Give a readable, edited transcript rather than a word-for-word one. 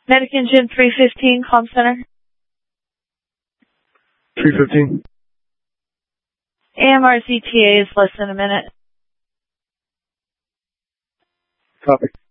Medic Engine 315, Comm Center. 315. AMR's ETA is less than a minute. Copy.